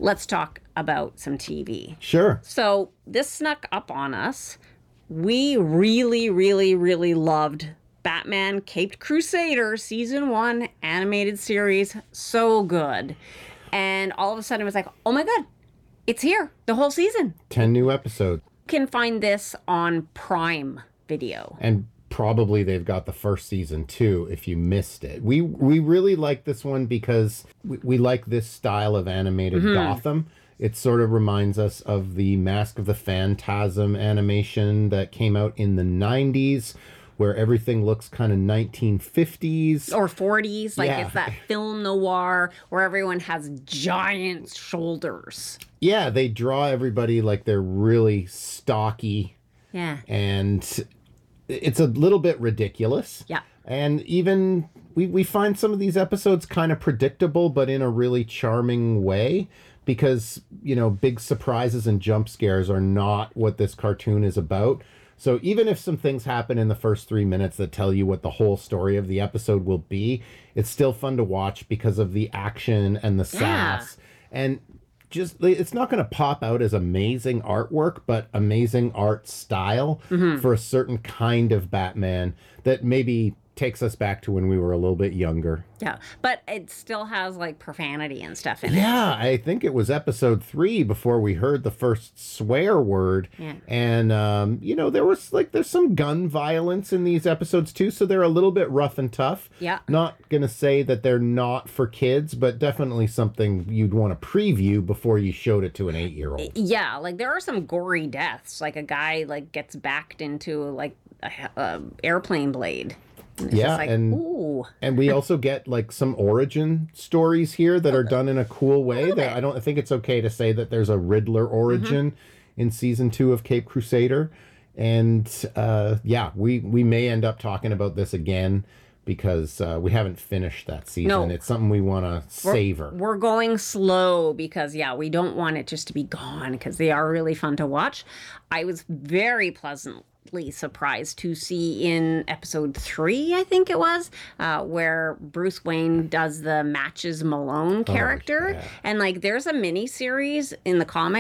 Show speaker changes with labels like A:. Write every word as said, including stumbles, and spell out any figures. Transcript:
A: let's talk about some T V.
B: Sure.
A: So this snuck up on us. We really, really, really loved Batman Caped Crusader Season one animated series. So good. And all of a sudden it was like, oh my God, it's here. The whole season.
B: ten new episodes.
A: You can find this on Prime Video.
B: And probably they've got the first season too if you missed it. We we really like this one because we, we like this style of animated mm-hmm. Gotham. It sort of reminds us of the Mask of the Phantasm animation that came out in the nineties, where everything looks kind of nineteen fifties.
A: Or forties. Like
B: yeah.
A: It's that film noir where everyone has giant shoulders.
B: Yeah, they draw everybody like they're really stocky.
A: Yeah.
B: And it's a little bit ridiculous.
A: Yeah.
B: And even we, we find some of these episodes kind of predictable, but in a really charming way. Because, you know, big surprises and jump scares are not what this cartoon is about. So even if some things happen in the first three minutes that tell you what the whole story of the episode will be, it's still fun to watch because of the action and the sass. Yeah. And just, it's not going to pop out as amazing artwork, but amazing art style mm-hmm. for a certain kind of Batman that maybe takes us back to when we were a little bit younger.
A: Yeah, but it still has like profanity and stuff in
B: yeah,
A: it.
B: Yeah, I think it was episode three before we heard the first swear word.
A: Yeah.
B: And, um, you know, there was like, there's some gun violence in these episodes too, so they're a little bit rough and tough.
A: Yeah.
B: Not going to say that they're not for kids, but definitely something you'd want to preview before you showed it to an eight-year-old.
A: Yeah, like there are some gory deaths. Like a guy like gets backed into like a, a airplane blade. And
B: yeah,
A: like,
B: and
A: ooh.
B: and we also get like some origin stories here that are done in a cool way.
A: A
B: that I don't I think it's okay to say that there's a Riddler origin mm-hmm. in season two of Caped Crusader, and uh, yeah, we we may end up talking about this again because uh, we haven't finished that season.
A: No.
B: It's something we want to savor.
A: We're going slow because yeah, we don't want it just to be gone because they are really fun to watch. I was very pleasant. Surprised to see in episode three, I think it was, uh, where Bruce Wayne does the Matches Malone character.
B: Oh, yeah.
A: And like there's a mini series in the comic